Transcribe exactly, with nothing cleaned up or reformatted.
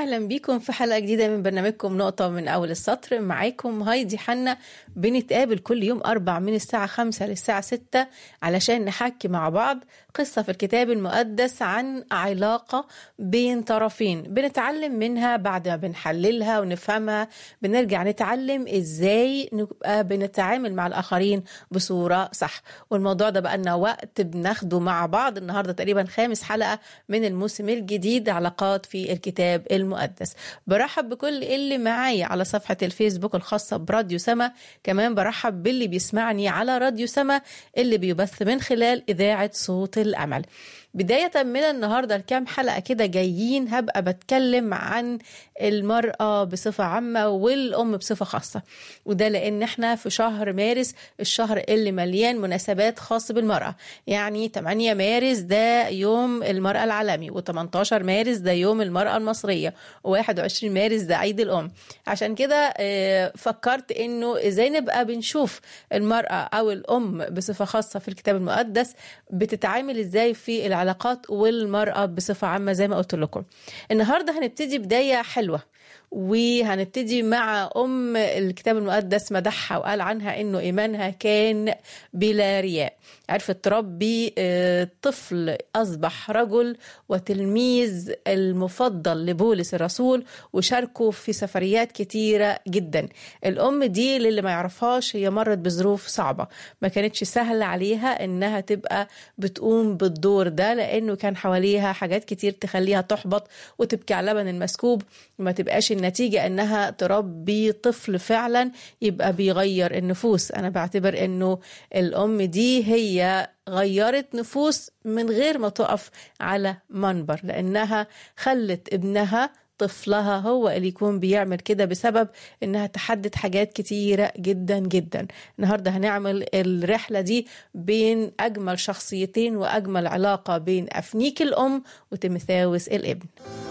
أهلا بيكم في حلقة جديدة من برنامجكم نقطة من أول السطر. معاكم هايدي حنا. بنتقابل كل يوم أربع من الساعة خمسة للساعة ستة علشان نحكي مع بعض قصة في الكتاب المقدس عن علاقة بين طرفين، بنتعلم منها بعد ما بنحللها ونفهمها. بنرجع نتعلم إزاي نبقى بنتعامل مع الآخرين بصورة صح. والموضوع ده بقى لنا وقت بناخده مع بعض. النهاردة تقريبا خامس حلقة من الموسم الجديد علاقات في الكتاب المقدس. برحب بكل اللي معايا على صفحة الفيسبوك الخاصة براديو سما، كمان برحب باللي بيسمعني على راديو سما اللي بيبث من خلال إذاعة صوت الأمل. بداية من النهاردة الكام حلقة كده جايين هبقى بتكلم عن المرأة بصفة عامة والأم بصفة خاصة، وده لأن احنا في شهر مارس، الشهر اللي مليان مناسبات خاصة بالمرأة. يعني ثمانية مارس ده يوم المرأة العالمي، و18 مارس ده يوم المرأة المصرية، وواحد وعشرين مارس ده عيد الأم. عشان كده فكرت إنه إزاي نبقى بنشوف المرأة أو الأم بصفة خاصة في الكتاب المقدس بتتعامل إزاي في العلاقات والمرأة بصفة عامة. زي ما قلت لكم النهاردة هنبتدي بداية حلوة، وهنبتدي مع أم الكتاب المقدس مدحها وقال عنها إنه إيمانها كان بلا رياء. عرفت تربي طفل أصبح رجل وتلميذ المفضل لبولس الرسول، وشاركوا في سفريات كتيرة جدا. الأم دي للي ما يعرفهاش هي مرت بظروف صعبة، ما كانتش سهلة عليها إنها تبقى بتقوم بالدور ده، لأنه كان حواليها حاجات كتير تخليها تحبط وتبكي على لبن المسكوب، وما تبقاش النتيجة انها تربي طفل فعلا يبقى بيغير النفوس. انا بعتبر انه الام دي هي غيرت نفوس من غير ما تقف على منبر، لانها خلت ابنها طفلها هو اللي يكون بيعمل كده بسبب انها تحدد حاجات كتيرة جدا جدا. النهاردة هنعمل الرحلة دي بين اجمل شخصيتين واجمل علاقة بين افنيك الام وتيموثاوس الابن.